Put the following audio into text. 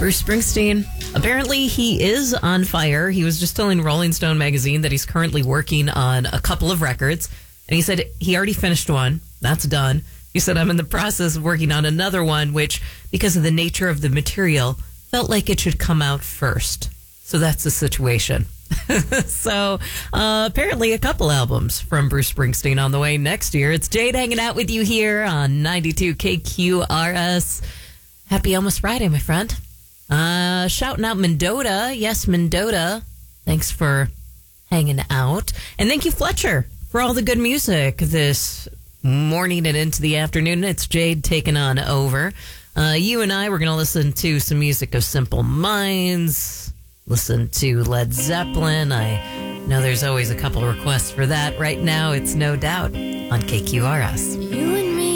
Bruce Springsteen, apparently he is on fire. He was just telling Rolling Stone magazine that he's currently working on a couple of records. And he said he already finished one. That's done. He said, I'm in the process of working on another one, which, because of the nature of the material, felt like it should come out first. So that's the situation. So apparently a couple albums from Bruce Springsteen on the way next year. It's Jade hanging out with you here on 92 KQRS. Happy almost Friday, my friend. Shouting out Mendota. Yes, Mendota. Thanks for hanging out. And thank you, Fletcher, for all the good music this morning and into the afternoon. It's Jade taking on over. You and I, we're going to listen to some music of Simple Minds, listen to Led Zeppelin. I know there's always a couple requests for that. Right now, it's No Doubt on KQRS.